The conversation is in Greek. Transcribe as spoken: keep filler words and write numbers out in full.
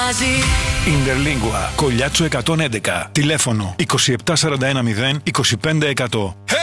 μαζί. Interlingua, Κολλιάτσο εκατόν έντεκα. Τηλέφωνο είκοσι επτά σαράντα ένα μηδέν είκοσι πέντε εκατό. Hey!